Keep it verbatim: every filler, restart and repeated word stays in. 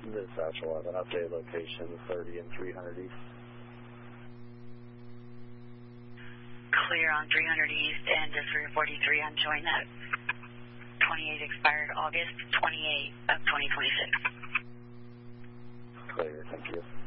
Dispatch eleven, update location thirty and three hundred East. Clear on three hundred East and three forty-three on join that. twenty-eight expired August twenty-eighth of twenty twenty-six. Clear, thank you.